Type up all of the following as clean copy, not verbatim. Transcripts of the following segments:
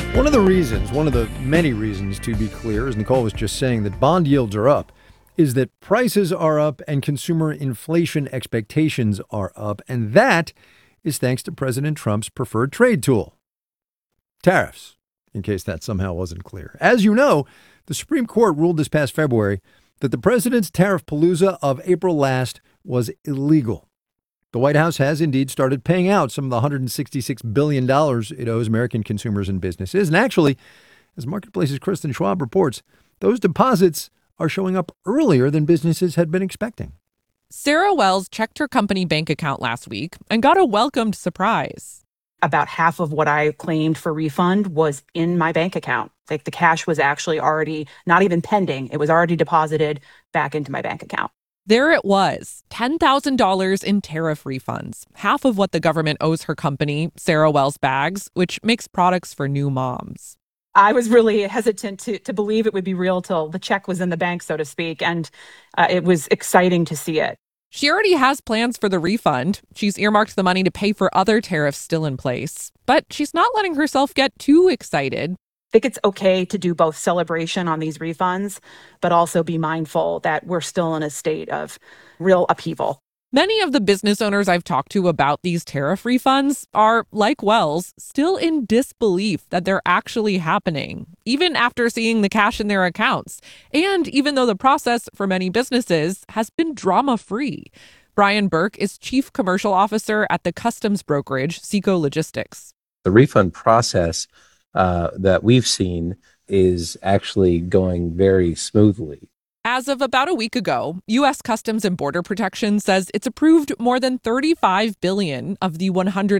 One of the many reasons to be clear, as Nicole was just saying, that bond yields are up, is that prices are up and consumer inflation expectations are up. And that is thanks to President Trump's preferred trade tool, tariffs, in case that somehow wasn't clear. As you know, the Supreme Court ruled this past February that the president's tariff palooza of April last was illegal. The White House has indeed started paying out some of the $166 billion it owes American consumers and businesses. And actually, as Marketplace's Kristen Schwab reports, those deposits are showing up earlier than businesses had been expecting. Sarah Wells checked her company bank account last week and got a welcomed surprise. About half of what I claimed for refund was in my bank account. Like the cash was actually already not even pending. It was already deposited back into my bank account. There it was, $10,000 in tariff refunds, half of what the government owes her company, Sarah Wells Bags, which makes products for new moms. I was really hesitant to believe it would be real till the check was in the bank, so to speak, and it was exciting to see it. She already has plans for the refund. She's earmarked the money to pay for other tariffs still in place, but she's not letting herself get too excited. I think it's okay to do both celebration on these refunds, but also be mindful that we're still in a state of real upheaval. Many of the business owners I've talked to about these tariff refunds are, like Wells, still in disbelief that they're actually happening, even after seeing the cash in their accounts, and even though the process for many businesses has been drama-free. Brian Burke is Chief Commercial Officer at the customs brokerage Seco Logistics. The refund process that we've seen is actually going very smoothly. As of about a week ago, U.S. Customs and Border Protection says it's approved more than $35 billion of the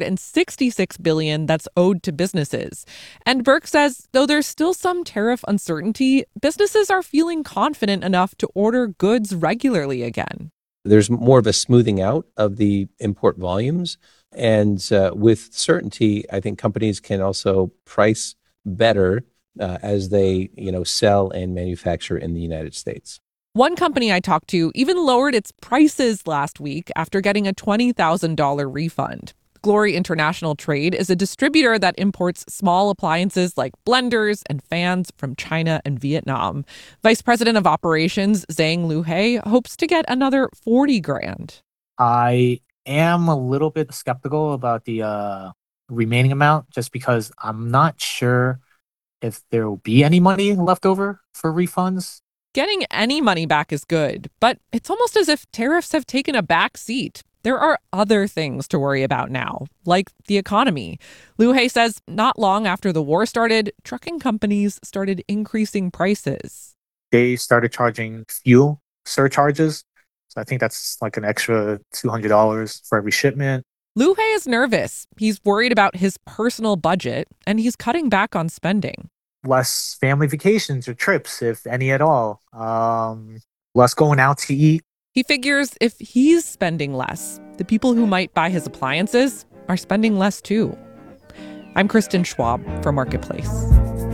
$166 billion that's owed to businesses. And Burke says, though there's still some tariff uncertainty, businesses are feeling confident enough to order goods regularly again. There's more of a smoothing out of the import volumes. And with certainty, I think companies can also price better as they, sell and manufacture in the United States. One company I talked to even lowered its prices last week after getting a $20,000 refund. Glory International Trade is a distributor that imports small appliances like blenders and fans from China and Vietnam. Vice President of Operations Zhang Luhe hopes to get another $40,000. I am a little bit skeptical about the remaining amount just because I'm not sure if there will be any money left over for refunds. Getting any money back is good, but it's almost as if tariffs have taken a back seat. There are other things to worry about now, like the economy. Luhe says not long after the war started, trucking companies started increasing prices. They started charging fuel surcharges. So I think that's like an extra $200 for every shipment. Luhe is nervous. He's worried about his personal budget, and he's cutting back on spending. Less family vacations or trips, if any at all. Less going out to eat. He figures if he's spending less, the people who might buy his appliances are spending less too. I'm Kristen Schwab for Marketplace.